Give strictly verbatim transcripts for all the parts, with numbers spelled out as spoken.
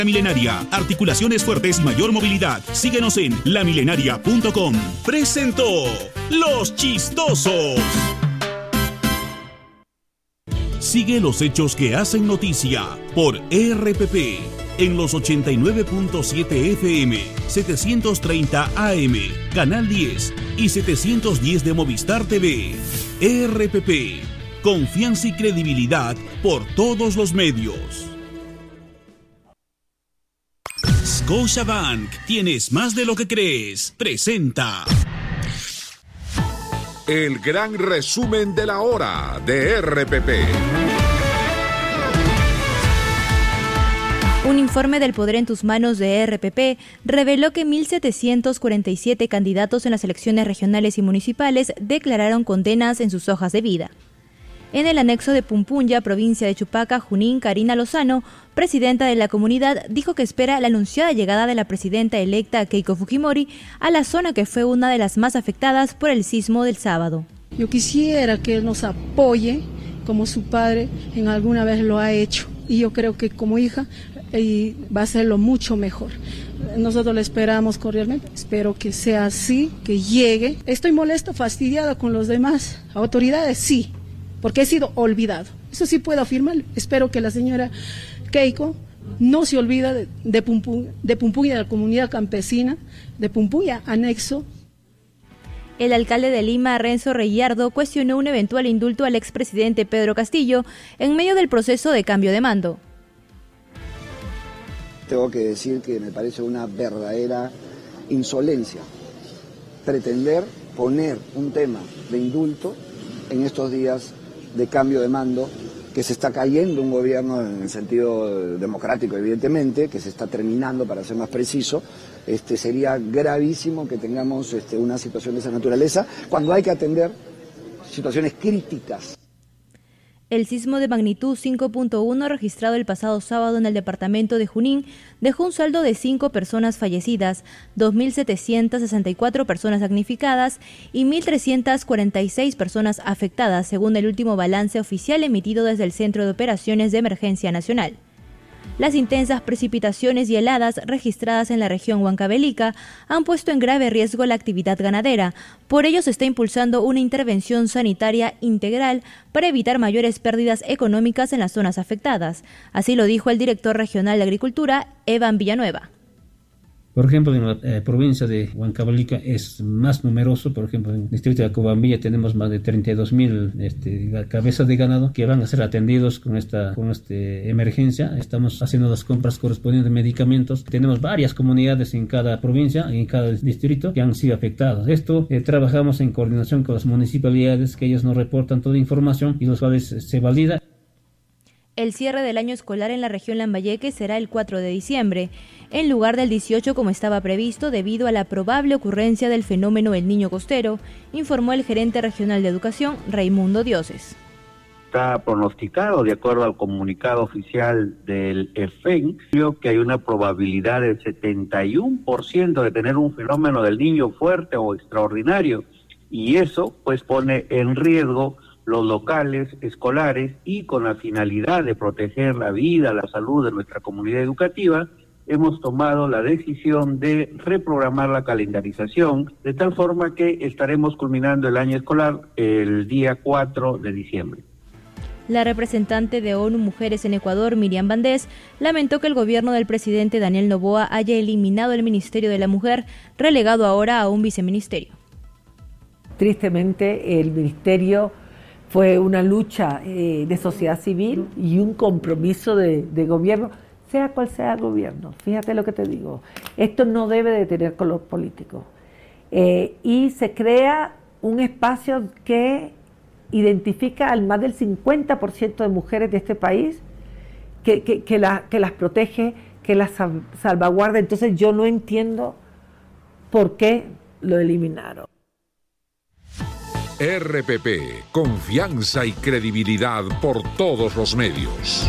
La Milenaria, articulaciones fuertes y mayor movilidad. Síguenos en la milenaria punto com. Presentó Los Chistosos. Sigue los hechos que hacen noticia por R P P en los ochenta y nueve punto siete F M, setecientos treinta A M, Canal diez y setecientos diez de Movistar T V. R P P, confianza y credibilidad por todos los medios. Scotiabank, tienes más de lo que crees. Presenta el gran resumen de la hora de R P P. Un informe del Poder en tus manos de R P P reveló que mil setecientos cuarenta y siete candidatos en las elecciones regionales y municipales declararon condenas en sus hojas de vida. En el anexo de Pumpunya, provincia de Chupaca, Junín, Karina Lozano, presidenta de la comunidad, dijo que espera la anunciada llegada de la presidenta electa Keiko Fujimori a la zona que fue una de las más afectadas por el sismo del sábado. Yo quisiera que él nos apoye como su padre en alguna vez lo ha hecho, y yo creo que como hija eh, va a hacerlo mucho mejor. Nosotros le esperamos cordialmente, espero que sea así, que llegue. Estoy molesta, fastidiada con los demás autoridades, sí, porque he sido olvidado. Eso sí puedo afirmar. Espero que la señora Keiko no se olvida de, de, Pumpu, de Pumpuya, de la comunidad campesina, de Pumpuya, anexo. El alcalde de Lima, Renzo Reyardo, cuestionó un eventual indulto al expresidente Pedro Castillo en medio del proceso de cambio de mando. Tengo que decir que me parece una verdadera insolencia pretender poner un tema de indulto en estos días de cambio de mando, que se está cayendo un gobierno en el sentido democrático, evidentemente, que se está terminando, para ser más preciso. Este, sería gravísimo que tengamos este, una situación de esa naturaleza, cuando hay que atender situaciones críticas. El sismo de magnitud cinco punto uno registrado el pasado sábado en el departamento de Junín dejó un saldo de cinco personas fallecidas, dos mil setecientas sesenta y cuatro personas damnificadas y mil trescientas cuarenta y seis personas afectadas, según el último balance oficial emitido desde el Centro de Operaciones de Emergencia Nacional. Las intensas precipitaciones y heladas registradas en la región Huancavelica han puesto en grave riesgo la actividad ganadera. Por ello se está impulsando una intervención sanitaria integral para evitar mayores pérdidas económicas en las zonas afectadas. Así lo dijo el director regional de Agricultura, Evan Villanueva. Por ejemplo, en la eh, provincia de Huancavelica es más numeroso. Por ejemplo, en el distrito de Acobambilla tenemos más de treinta y dos mil este, cabezas de ganado que van a ser atendidos con esta con este emergencia. Estamos haciendo las compras correspondientes de medicamentos. Tenemos varias comunidades en cada provincia, en cada distrito, que han sido afectadas. Esto eh, trabajamos en coordinación con las municipalidades, que ellos nos reportan toda información y los cuales se valida. El cierre del año escolar en la región Lambayeque será el cuatro de diciembre, en lugar del dieciocho como estaba previsto debido a la probable ocurrencia del fenómeno El Niño Costero, informó el gerente regional de educación, Raimundo Dioses. Está pronosticado, de acuerdo al comunicado oficial del E F E N, creo que hay una probabilidad del setenta y uno por ciento de tener un fenómeno del niño fuerte o extraordinario, y eso pues pone en riesgo los locales escolares, y con la finalidad de proteger la vida, la salud de nuestra comunidad educativa, hemos tomado la decisión de reprogramar la calendarización, de tal forma que estaremos culminando el año escolar el día cuatro de diciembre. La representante de ONU Mujeres en Ecuador, Miriam Valdés, lamentó que el gobierno del presidente Daniel Noboa haya eliminado el Ministerio de la Mujer, relegado ahora a un viceministerio. Tristemente, el ministerio fue una lucha eh, de sociedad civil y un compromiso de, de gobierno, sea cual sea el gobierno. Fíjate lo que te digo, esto no debe de tener color político. Eh, y se crea un espacio que identifica al más del cincuenta por ciento de mujeres de este país, que, que, que, la, que las protege, que las salvaguarda. Entonces yo no entiendo por qué lo eliminaron. R P P, confianza y credibilidad por todos los medios.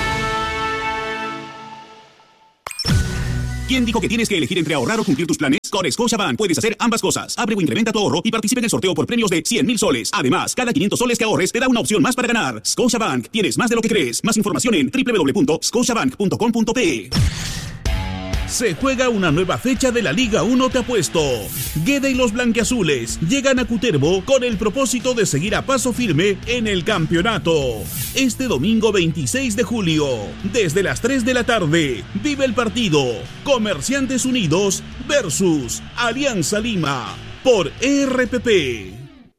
¿Quién dijo que tienes que elegir entre ahorrar o cumplir tus planes? Con Scotiabank puedes hacer ambas cosas. Abre o incrementa tu ahorro y participa en el sorteo por premios de cien mil soles. Además, cada quinientos soles que ahorres te da una opción más para ganar. Scotiabank, tienes más de lo que crees. Más información en doble u doble u doble u punto scotiabank punto com punto pe. Se juega una nueva fecha de la Liga uno Te Apuesto. Guede y los blanquiazules llegan a Cutervo con el propósito de seguir a paso firme en el campeonato. Este domingo veintiséis de julio, desde las tres de la tarde, vive el partido Comerciantes Unidos versus Alianza Lima por R P P.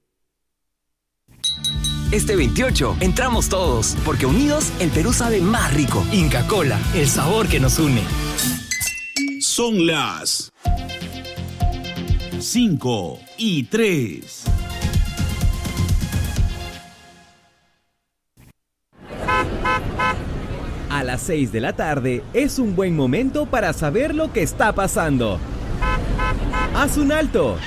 Este veintiocho entramos todos, porque unidos el Perú sabe más rico. Inca Kola, el sabor que nos une. Son las cinco y tres. A las seis de la tarde es un buen momento para saber lo que está pasando. Haz un alto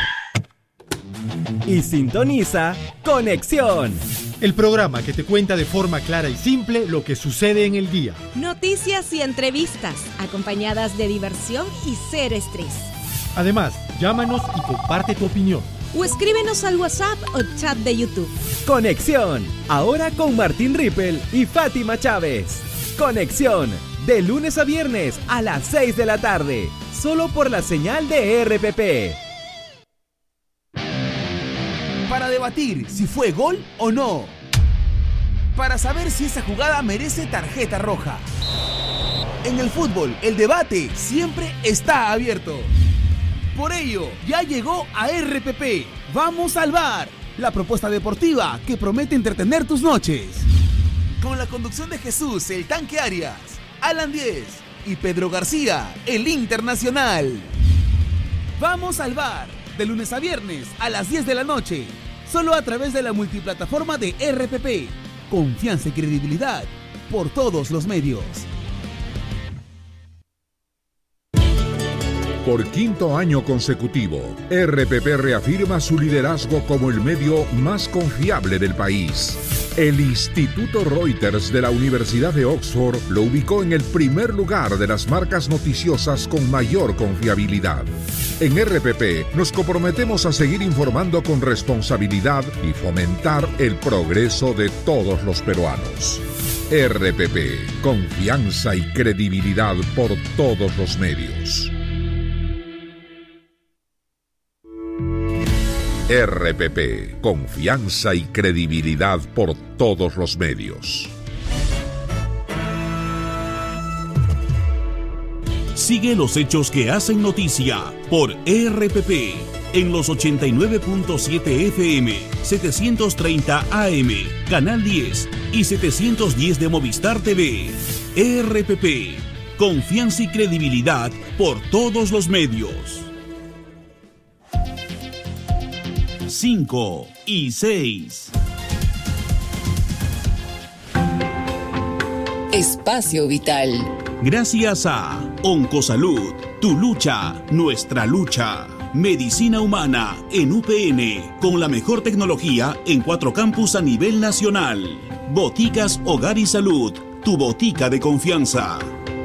y sintoniza Conexión, el programa que te cuenta de forma clara y simple lo que sucede en el día. Noticias y entrevistas, acompañadas de diversión y cero estrés. Además, llámanos y comparte tu opinión. O escríbenos al WhatsApp o chat de YouTube. Conexión, ahora con Martín Rippel y Fátima Chávez. Conexión, de lunes a viernes a las seis de la tarde, solo por la señal de R P P. Para debatir si fue gol o no. Para saber si esa jugada merece tarjeta roja. En el fútbol, el debate siempre está abierto. Por ello, ya llegó a R P P. Vamos al bar, la propuesta deportiva que promete entretener tus noches. Con la conducción de Jesús, el Tanque Arias, Alan Diez y Pedro García, el Internacional. Vamos al bar, de lunes a viernes a las diez de la noche, solo a través de la multiplataforma de R P P. Confianza y credibilidad por todos los medios. Por quinto año consecutivo, R P P reafirma su liderazgo como el medio más confiable del país. El Instituto Reuters de la Universidad de Oxford lo ubicó en el primer lugar de las marcas noticiosas con mayor confiabilidad. En R P P nos comprometemos a seguir informando con responsabilidad y fomentar el progreso de todos los peruanos. R P P, confianza y credibilidad por todos los medios. R P P, confianza y credibilidad por todos los medios. Sigue los hechos que hacen noticia por R P P en los ochenta y nueve punto siete F M, setecientos treinta A M, Canal diez y setecientos diez de Movistar T V. R P P, confianza y credibilidad por todos los medios. cinco y seis. Espacio Vital. Gracias a Oncosalud, tu lucha, nuestra lucha. Medicina humana en U P N, con la mejor tecnología en cuatro campus a nivel nacional. Boticas Hogar y Salud, tu botica de confianza.